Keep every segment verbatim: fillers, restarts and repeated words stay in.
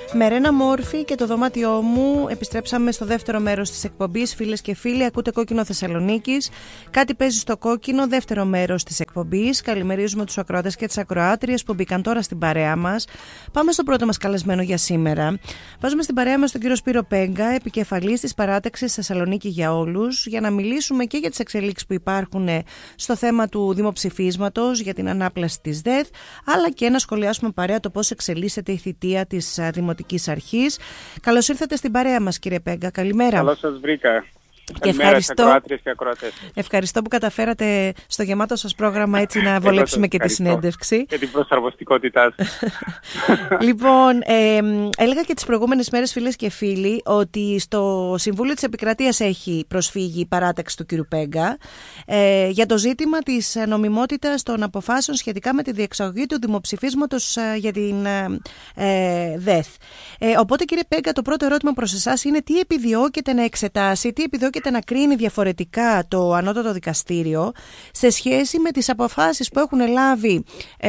Με Ρένα Μόρφη και το δωμάτιό μου επιστρέψαμε στο δεύτερο μέρος της εκπομπής. Φίλες και φίλοι, ακούτε Κόκκινο Θεσσαλονίκης. Κάτι παίζει στο κόκκινο, δεύτερο μέρος της εκπομπής. Καλημερίζουμε τους ακροατές και τις ακροάτριες που μπήκαν τώρα στην παρέα μας. Πάμε στο πρώτο μας καλεσμένο για σήμερα. Βάζουμε στην παρέα μας τον κύριο Σπύρο Πέγκα, επικεφαλής της παράταξης Θεσσαλονίκη για Όλους, για να μιλήσουμε και για τις εξελίξεις που υπάρχουν στο θέμα του δημοψηφίσματος για την ανάπλαση της ΔΕΘ, αλλά και να σχολιάσουμε παρέα το πώς εξελίσσεται η θητεία της Δημοτικής Αρχής. Καλώς ήρθατε στην παρέα μας, κύριε Πέγκα. Καλημέρα. Καλώς σας βρήκα. Και ευχαριστώ, ευχαριστώ που καταφέρατε στο γεμάτο σας πρόγραμμα έτσι να βολέψουμε και τη συνέντευξη. Και την προσαρμοστικότητά σας. Λοιπόν, ε, έλεγα και τις προηγούμενες μέρες, φίλες και φίλοι, ότι στο Συμβούλιο της Επικρατείας έχει προσφύγει η παράταξη του κ. Πέγκα ε, για το ζήτημα της νομιμότητας των αποφάσεων σχετικά με τη διεξαγωγή του δημοψηφίσματος ε, για την ε, ΔΕΘ. Ε, οπότε, κύριε Πέγκα, το πρώτο ερώτημα προς εσάς είναι τι επιδιώκεται να εξετάσει, τι επιδιώκεται να κρίνει διαφορετικά το Ανώτατο Δικαστήριο σε σχέση με τις αποφάσεις που έχουν λάβει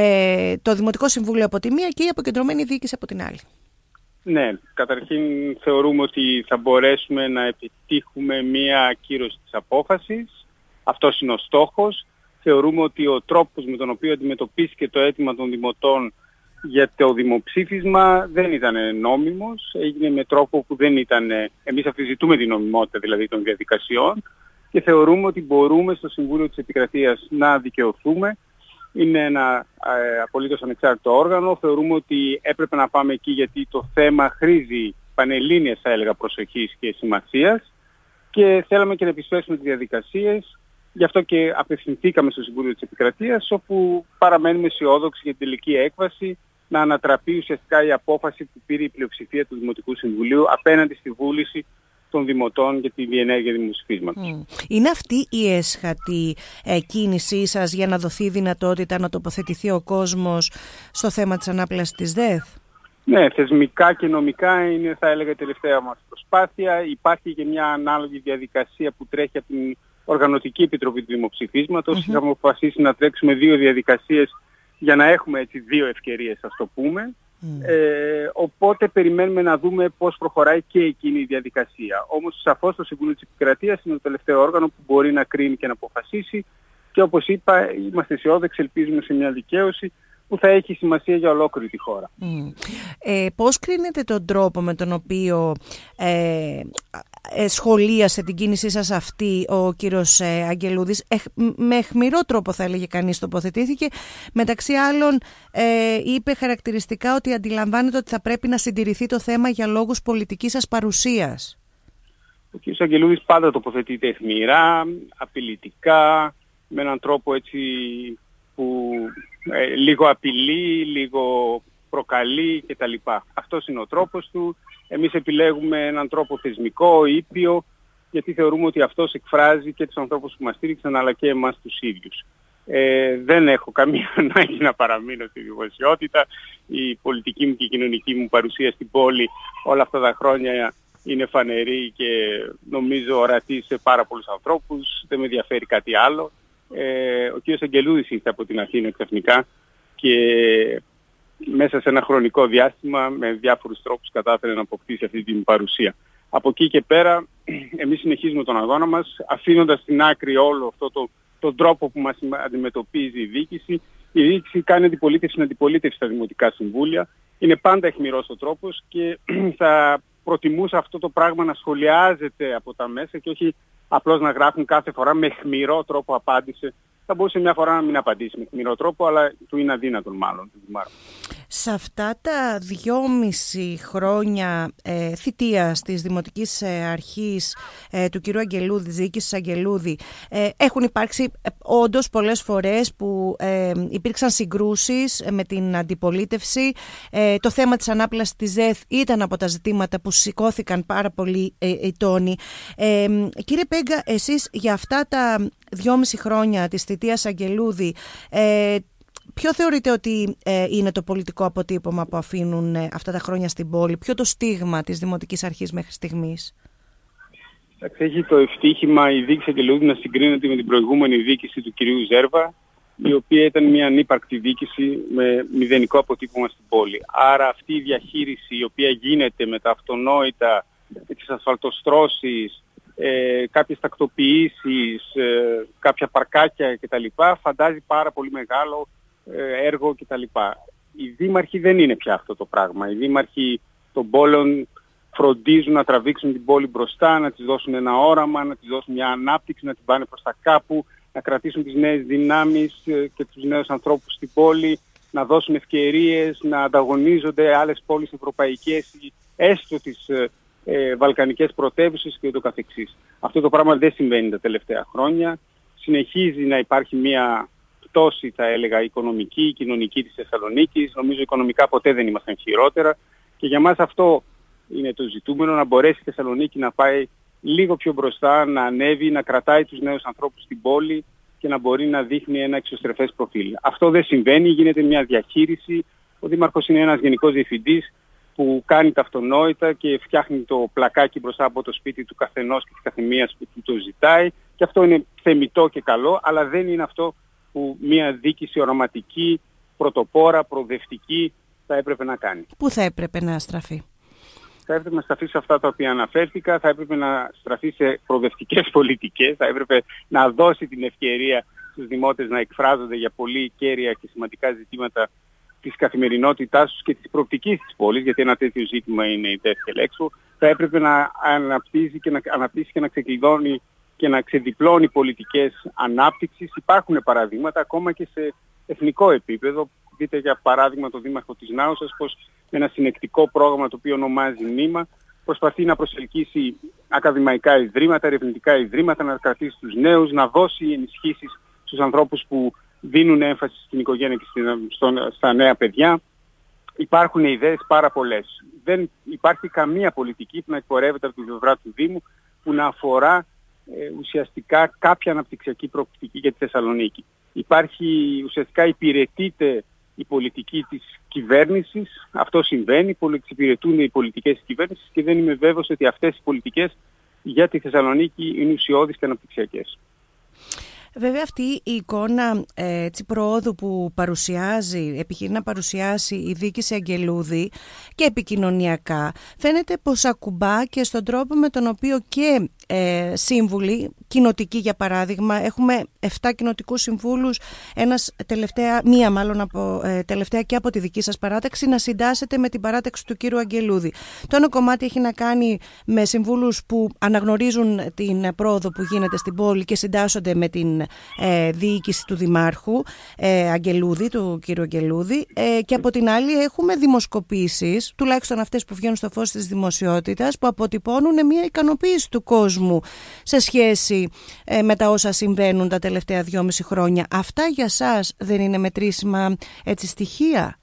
ε, το Δημοτικό Συμβούλιο από τη μία και η αποκεντρωμένη διοίκηση από την άλλη. Ναι, καταρχήν θεωρούμε ότι θα μπορέσουμε να επιτύχουμε μία ακύρωση της απόφασης. Αυτός είναι ο στόχος. Θεωρούμε ότι ο τρόπος με τον οποίο αντιμετωπίστηκε το αίτημα των δημοτών για το δημοψήφισμα δεν ήταν νόμιμος, έγινε με τρόπο που δεν ήταν, εμείς αμφισβητούμε την νομιμότητα δηλαδή των διαδικασιών και θεωρούμε ότι μπορούμε στο Συμβούλιο της Επικρατείας να δικαιωθούμε. Είναι ένα ε, απολύτως ανεξάρτητο όργανο, θεωρούμε ότι έπρεπε να πάμε εκεί γιατί το θέμα χρήζει πανελλήνιας, θα έλεγα, προσοχής και σημασίας και θέλαμε και να επισπεύσουμε τις διαδικασίες. Γι' αυτό και απευθυνθήκαμε στο Συμβούλιο της Επικρατείας, όπου παραμένουμε αισιόδοξοι για την τελική έκβαση να ανατραπεί ουσιαστικά η απόφαση που πήρε η πλειοψηφία του Δημοτικού Συμβουλίου απέναντι στη βούληση των δημοτών για τη διενέργεια δημοψηφίσματος. Mm. Είναι αυτή η έσχατη ε, κίνησή σας για να δοθεί δυνατότητα να τοποθετηθεί ο κόσμος στο θέμα της ανάπλασης της ΔΕΘ? Ναι, θεσμικά και νομικά είναι, θα έλεγα, η τελευταία μας προσπάθεια. Υπάρχει και μια ανάλογη διαδικασία που τρέχει από την Οργανωτική Επιτροπή του Δημοψηφίσματος. Mm-hmm. Είχαμε αποφασίσει να τρέξουμε δύο διαδικασίες για να έχουμε έτσι δύο ευκαιρίες, ας το πούμε. Mm. Ε, οπότε περιμένουμε να δούμε πώς προχωράει και εκείνη η διαδικασία. Όμως σαφώς το Συμβούλιο της Επικρατείας είναι το τελευταίο όργανο που μπορεί να κρίνει και να αποφασίσει και όπως είπα είμαστε αισιόδοξοι, ελπίζουμε σε μια δικαίωση που θα έχει σημασία για ολόκληρη τη χώρα. Mm. Ε, πώς κρίνετε τον τρόπο με τον οποίο ε, ε, σχολίασε την κίνησή σας αυτή ο κύριος ε, Αγγελούδης? Ε, με αιχμηρό τρόπο θα έλεγε κανείς τοποθετήθηκε. Μεταξύ άλλων ε, είπε χαρακτηριστικά ότι αντιλαμβάνεται ότι θα πρέπει να συντηρηθεί το θέμα για λόγους πολιτικής σας παρουσίας. Ο κύριος Αγγελούδης πάντα τοποθετείται αιχμηρά, απειλητικά, με έναν τρόπο έτσι που ε, λίγο απειλεί, λίγο προκαλεί κτλ. Αυτός είναι ο τρόπος του. Εμείς επιλέγουμε έναν τρόπο θεσμικό, ήπιο, γιατί θεωρούμε ότι αυτός εκφράζει και τους ανθρώπους που μας στήριξαν αλλά και εμάς τους ίδιους. Ε, δεν έχω καμία ανάγκη να παραμείνω στη δημοσιότητα. Η πολιτική μου και η κοινωνική μου παρουσία στην πόλη όλα αυτά τα χρόνια είναι φανερή και νομίζω ορατή σε πάρα πολλούς ανθρώπους. Δεν με ενδιαφέρει κάτι άλλο. Ε, ο κ. Αγγελούδης ήρθε από την Αθήνα ξαφνικά και μέσα σε ένα χρονικό διάστημα με διάφορους τρόπους κατάφερε να αποκτήσει αυτή την παρουσία. Από εκεί και πέρα εμείς συνεχίζουμε τον αγώνα μας αφήνοντας στην άκρη όλο αυτό το, τον τρόπο που μας αντιμετωπίζει η διοίκηση. Η διοίκηση κάνει αντιπολίτευση στην αντιπολίτευση στα Δημοτικά Συμβούλια. Είναι πάντα αιχμηρός ο τρόπος και θα προτιμούσα αυτό το πράγμα να σχολιάζεται από τα μέσα και όχι απλώς να γράφουν κάθε φορά με αιχμηρό τρόπο απάντησε. Θα μπορούσε μια φορά να μην απαντήσει με αιχμηρό τρόπο, αλλά του είναι αδύνατον μάλλον. Σε αυτά τα δυόμιση χρόνια ε, θητείας της Δημοτικής ε, Αρχής ε, του κ. Αγγελούδη, της διοίκησης Αγγελούδη, ε, έχουν υπάρξει ε, όντως πολλές φορές που ε, υπήρξαν συγκρούσεις ε, με την αντιπολίτευση. Ε, το θέμα της ανάπλασης της ΔΕΘ ήταν από τα ζητήματα που σηκώθηκαν πάρα πολύ ε, οι τόνοι. Ε, κύριε Πέγκα, εσείς για αυτά τα δυόμιση χρόνια της θητείας Αγγελούδη, ε, ποιο θεωρείτε ότι ε, είναι το πολιτικό αποτύπωμα που αφήνουν ε, αυτά τα χρόνια στην πόλη? Ποιο το στίγμα της Δημοτικής Αρχής μέχρι στιγμής? Έχει το ευτύχημα η διοίκηση Αγγελούδη να συγκρίνεται με την προηγούμενη διοίκηση του κυρίου Ζέρβα. η οποία ήταν μια ανύπαρκτη διοίκηση με μηδενικό αποτύπωμα στην πόλη. Άρα αυτή η διαχείριση η οποία γίνεται με τα αυτονόητα, με τις ασφαλτοστρώσεις, ε, κάποιες τακτοποιήσεις, ε, κάποια παρκάκια κτλ. Φαντάζει πάρα πολύ μεγάλο ε, έργο κτλ. Οι δήμαρχοι δεν είναι πια αυτό το πράγμα. Οι δήμαρχοι των πόλεων φροντίζουν να τραβήξουν την πόλη μπροστά, να της δώσουν ένα όραμα, να της δώσουν μια ανάπτυξη, να την πάνε προς τα κάπου, να κρατήσουν τις νέες δυνάμεις και τους νέους ανθρώπους στην πόλη, να δώσουν ευκαιρίες, να ανταγωνίζονται άλλες πόλεις ευρωπαϊκές, έστω τις ε, βαλκανικές πρωτεύουσες και ούτω καθεξής. Αυτό το πράγμα δεν συμβαίνει τα τελευταία χρόνια. Συνεχίζει να υπάρχει μια πτώση, θα έλεγα, οικονομική, κοινωνική της Θεσσαλονίκης. Νομίζω οικονομικά ποτέ δεν ήμασταν χειρότερα και για μας αυτό είναι το ζητούμενο, να μπορέσει η Θεσσαλονίκη να πάει λίγο πιο μπροστά, να ανέβει, να κρατάει τους νέους ανθρώπους στην πόλη και να μπορεί να δείχνει ένα εξωστρεφές προφίλ. Αυτό δεν συμβαίνει, γίνεται μια διαχείριση. Ο Δήμαρχος είναι ένας γενικός διευθυντής που κάνει τα αυτονόητα και φτιάχνει το πλακάκι μπροστά από το σπίτι του καθενός και της καθεμίας που του το ζητάει και αυτό είναι θεμιτό και καλό, αλλά δεν είναι αυτό που μια διοίκηση οραματική, πρωτοπόρα, προοδευτική θα έπρεπε να κάνει. Πού θα έπρεπε να στραφεί? Θα έπρεπε να στραφεί σε αυτά τα οποία αναφέρθηκα, θα έπρεπε να στραφεί σε προοδευτικές πολιτικές, θα έπρεπε να δώσει την ευκαιρία στους δημότες να εκφράζονται για πολύ κέρια και σημαντικά ζητήματα της καθημερινότητάς τους και της προοπτικής της πόλης, γιατί ένα τέτοιο ζήτημα είναι η τέθη ελέξου. Θα έπρεπε να αναπτύσσει και να, αναπτύσσει και να ξεκλειδώνει και να ξεδιπλώνει πολιτικές ανάπτυξης. Υπάρχουν παραδείγματα ακόμα και σε εθνικό επίπεδο. Δείτε για παράδειγμα το Δήμαρχο της Νάουσας πως με ένα συνεκτικό πρόγραμμα το οποίο ονομάζει Νήμα προσπαθεί να προσελκύσει ακαδημαϊκά ιδρύματα, ερευνητικά ιδρύματα, να κρατήσει τους νέους, να δώσει ενισχύσεις στους ανθρώπους που δίνουν έμφαση στην οικογένεια και στα νέα παιδιά. Υπάρχουν ιδέες πάρα πολλές. Δεν υπάρχει καμία πολιτική που να εκπορεύεται από την πλευρά του Δήμου που να αφορά ε, ουσιαστικά κάποια αναπτυξιακή προοπτική για τη Θεσσαλονίκη. Υπάρχει ουσιαστικά υπηρετείται η πολιτική της κυβέρνησης, αυτό συμβαίνει, εξυπηρετούν οι πολιτικές της κυβέρνησης και δεν είμαι βέβαιος ότι αυτές οι πολιτικές για τη Θεσσαλονίκη είναι ουσιώδεις και αναπτυξιακές. Βέβαια αυτή η εικόνα έτσι, προόδου που παρουσιάζει, επιχειρεί να παρουσιάσει η διοίκηση Αγγελούδη και επικοινωνιακά, φαίνεται πως ακουμπά και στον τρόπο με τον οποίο και ε, σύμβουλοι, κοινοτικοί για παράδειγμα, έχουμε επτά κοινοτικούς συμβούλους, ένας τελευταία, μία μάλλον από, ε, τελευταία και από τη δική σας παράταξη, να συντάσσεται με την παράταξη του κύριου Αγγελούδη. Το ένα κομμάτι έχει να κάνει με συμβούλους που αναγνωρίζουν την πρόοδο που γίνεται στην πόλη και συντάσσονται με την ε, διοίκηση του Δημάρχου ε, Αγγελούδη, του κύριου Αγγελούδη, ε, και από την άλλη έχουμε δημοσκοπήσεις, τουλάχιστον αυτές που βγαίνουν στο φως της δημοσιότητας, που αποτυπώνουν μια ικανοποίηση του κόσμου σε σχέση ε, με τα όσα συμβαίνουν τα τελευταία δυόμιση χρόνια. Αυτά για σας δεν είναι μετρήσιμα έτσι στοιχεία?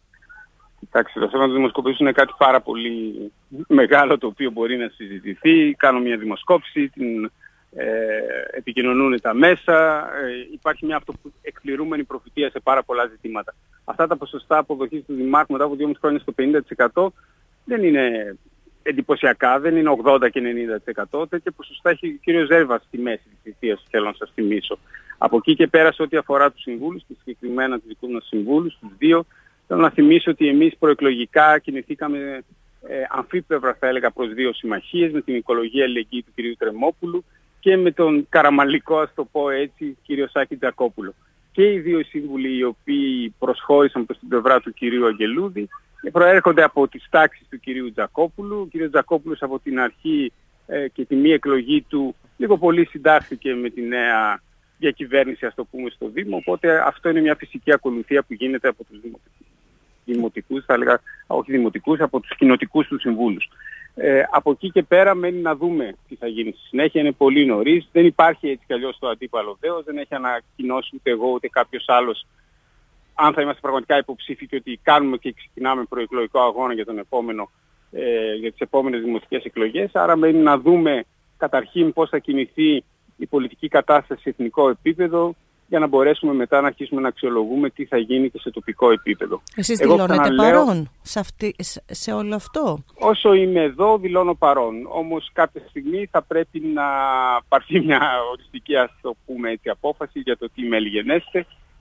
Εντάξει, το θέμα του δημοσκοπήσεων είναι κάτι πάρα πολύ μεγάλο το οποίο μπορεί να συζητηθεί. Κάνω μια δημοσκόπηση, την ε, επικοινωνούν τα μέσα, ε, υπάρχει μια αυτοεκπληρούμενη προφητεία σε πάρα πολλά ζητήματα. Αυτά τα ποσοστά αποδοχής του Δημάρχου μετά από δυόμιση χρόνια στο πενήντα τοις εκατό δεν είναι εντυπωσιακά, δεν είναι ογδόντα και ενενήντα τοις εκατό. Τέτοια ποσοστά έχει ο κύριος Ζέρβας στη μέση της θητείας, θέλω να σας θυμίσω. Από εκεί και πέρα σε ό,τι αφορά τους συμβούλους και συγκεκριμένα τους δικούς μας συμβούλους, τους δύο, θέλω να θυμίσω ότι εμείς προεκλογικά κινηθήκαμε ε, αμφίπλευρα θα έλεγα προς δύο συμμαχίες, με την οικολογία αλληλεγγύη του κ. Τρεμόπουλου και με τον καραμαλικό, ας το πω έτσι, κ. Σάκη Τζακόπουλο. Και οι δύο σύμβουλοι οι οποίοι προσχώρησαν προς την πλευρά του κ. Αγγελούδη προέρχονται από τις τάξεις του κ. Τζακόπουλου. Ο κ. Τζακόπουλος από την αρχή ε, και τη μη εκλογή του λίγο πολύ συντάχθηκε με τη νέα διακυβέρνηση, ας το πούμε, στο Δήμο, οπότε αυτό είναι μια φυσική ακολουθία που γίνεται από τους δημοτικούς, θα έλεγα, όχι δημοτικούς, από τους κοινοτικούς του συμβούλους. Ε, από εκεί και πέρα μένει να δούμε τι θα γίνει στη συνέχεια, είναι πολύ νωρίς, δεν υπάρχει έτσι κι αλλιώς το αντίπαλο δέος, δεν έχει ανακοινώσει ούτε εγώ ούτε κάποιος άλλος αν θα είμαστε πραγματικά υποψήφοι και ότι κάνουμε και ξεκινάμε προεκλογικό αγώνα για τον επόμενο, ε, για τις επόμενες δημοτικές εκλογές, άρα μένει να δούμε καταρχήν πώς θα κινηθεί η πολιτική κατάσταση σε εθνικό επίπεδο για να μπορέσουμε μετά να αρχίσουμε να αξιολογούμε τι θα γίνει και σε τοπικό επίπεδο. Εσείς δηλώνετε ξαναλέω, παρόν σε, αυτή, σε όλο αυτό? Όσο είμαι εδώ δηλώνω παρόν. Όμως κάποια στιγμή θα πρέπει να πάρθει μια οριστική, ας το πούμε έτσι, απόφαση για το τι μέλη γενέστε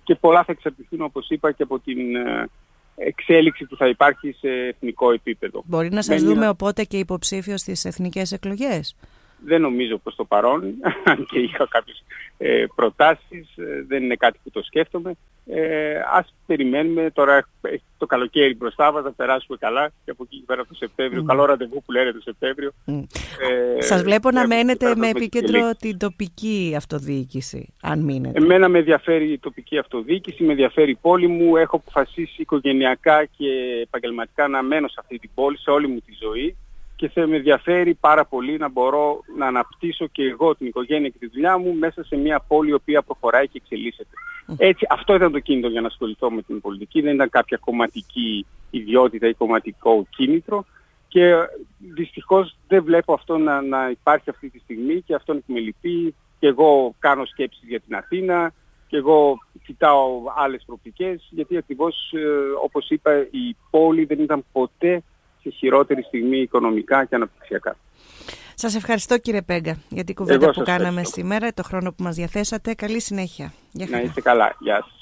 και πολλά θα εξαρτηθούν, όπως είπα, και από την εξέλιξη που θα υπάρχει σε εθνικό επίπεδο. Μπορεί να σας Μένει... δούμε οπότε και υποψήφιος στις εθνικές εκλογές? Δεν νομίζω προς το παρόν, αν και είχα κάποιες ε, προτάσεις, ε, δεν είναι κάτι που το σκέφτομαι. Ε, ας περιμένουμε, τώρα έχει το καλοκαίρι μπροστά μας, θα περάσουμε καλά και από εκεί πέρα το Σεπτέμβριο, mm. καλό ραντεβού που λένε το Σεπτέμβριο. Mm. Ε, Σας βλέπω να μένετε με επίκεντρο την τοπική αυτοδιοίκηση, αν μείνετε. Εμένα με ενδιαφέρει η τοπική αυτοδιοίκηση, με ενδιαφέρει η πόλη μου, έχω αποφασίσει οικογενειακά και επαγγελματικά να μένω σε αυτή την πόλη, σε όλη μου τη ζωή. Και θα με ενδιαφέρει πάρα πολύ να μπορώ να αναπτύσσω και εγώ την οικογένεια και τη δουλειά μου μέσα σε μια πόλη η οποία προχωράει και εξελίσσεται. Έτσι, αυτό ήταν το κίνητρο για να ασχοληθώ με την πολιτική. Δεν ήταν κάποια κομματική ιδιότητα ή κομματικό κίνητρο. Και δυστυχώς δεν βλέπω αυτό να, να υπάρχει αυτή τη στιγμή και αυτό είναι που με λυπεί. Και εγώ κάνω σκέψεις για την Αθήνα και εγώ κοιτάω άλλες προοπτικές, γιατί ακριβώς, ε, όπως είπα, η πόλη δεν ήταν ποτέ σε χειρότερη στιγμή οικονομικά και αναπτυξιακά. Σας ευχαριστώ, κύριε Πέγκα, για την κουβέντα που κάναμε σήμερα, το χρόνο που μας διαθέσατε. Καλή συνέχεια. Να είστε καλά. Γεια σας.